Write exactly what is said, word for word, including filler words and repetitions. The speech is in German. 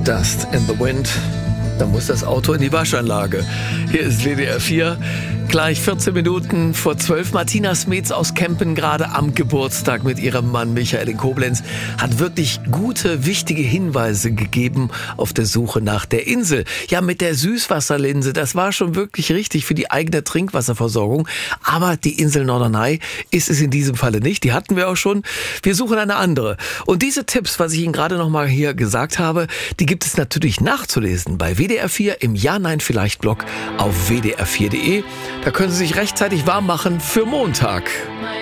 Dust in the Wind. Da muss das Auto in die Waschanlage. Hier ist W D R vier. Gleich vierzehn Minuten vor zwölf. Martina Smets aus Kempen, gerade am Geburtstag mit ihrem Mann Michael in Koblenz, hat wirklich gute, wichtige Hinweise gegeben auf der Suche nach der Insel. Ja, mit der Süßwasserlinse, das war schon wirklich richtig für die eigene Trinkwasserversorgung. Aber die Insel Norderney ist es in diesem Falle nicht. Die hatten wir auch schon. Wir suchen eine andere. Und diese Tipps, was ich Ihnen gerade noch mal hier gesagt habe, die gibt es natürlich nachzulesen bei W D R vier im Ja-Nein-Vielleicht-Blog auf w d r vier punkt de. Da können Sie sich rechtzeitig warm machen für Montag.